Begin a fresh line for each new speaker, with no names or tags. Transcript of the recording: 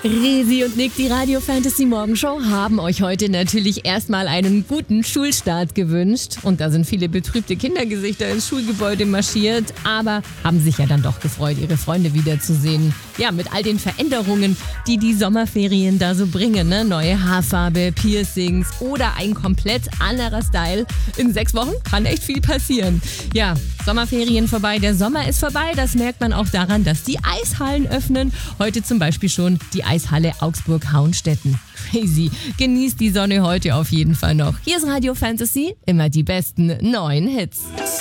Resi und Nick, die Radio Fantasy Morgenshow, haben euch heute natürlich erstmal einen guten Schulstart gewünscht. Und da sind viele betrübte Kindergesichter ins Schulgebäude marschiert, aber haben sich ja dann doch gefreut, ihre Freunde wiederzusehen. Ja, mit all den Veränderungen, die die Sommerferien da so bringen, ne? Neue Haarfarbe, Piercings oder ein komplett anderer Style. In 6 Wochen kann echt viel passieren. Ja, Sommerferien vorbei, der Sommer ist vorbei. Das merkt man auch daran, dass die Eishallen öffnen. Heute zum Beispiel schon die Eishalle Augsburg-Hauenstetten. Crazy. Genießt die Sonne heute auf jeden Fall noch. Hier ist Radio Fantasy, immer die besten neuen Hits.